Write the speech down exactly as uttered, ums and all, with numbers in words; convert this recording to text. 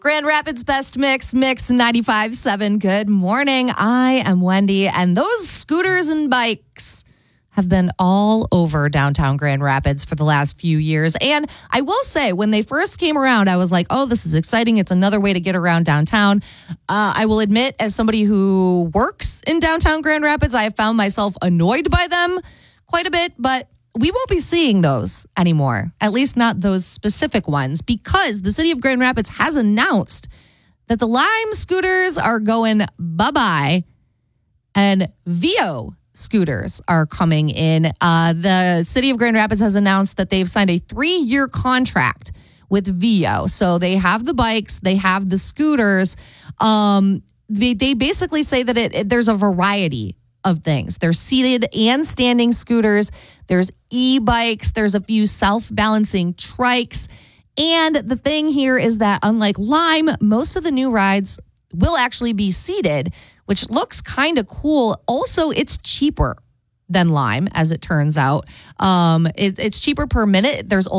Grand Rapids Best Mix, Mix ninety-five point seven. Good morning. I am Wendy, and those scooters and bikes have been all over downtown Grand Rapids for the last few years. And I will say, when they first came around, I was like, oh, this is exciting. It's another way to get around downtown. Uh, I will admit, as somebody who works in downtown Grand Rapids, I have found myself annoyed by them quite a bit, but we won't be seeing those anymore, at least not those specific ones, because the city of Grand Rapids has announced that the Lime scooters are going bye-bye and Vio scooters are coming in. Uh, the city of Grand Rapids has announced that they've signed a three-year contract with Vio. So they have the bikes, they have the scooters. Um, they, they basically say that it, it there's a variety of things. There's seated and standing scooters. There's e-bikes. There's a few self-balancing trikes. And the thing here is that unlike Lime, most of the new rides will actually be seated, which looks kind of cool. Also, it's cheaper than Lime, as it turns out. Um, it, it's cheaper per minute. There's